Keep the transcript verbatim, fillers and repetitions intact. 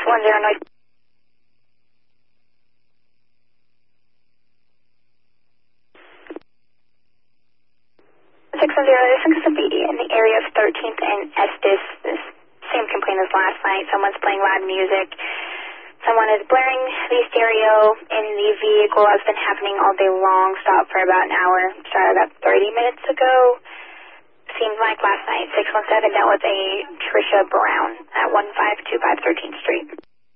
one zero noise. six one zero, this is going to be in the area of thirteenth and Estes. This same complaint as last night. Someone's playing loud music. Someone is blaring the stereo in the vehicle. It's been happening all day long. Stopped for about an hour. Started about thirty minutes ago. Seems like last night. six one seven dealt with a Trisha Brown at one five two five thirteenth Street.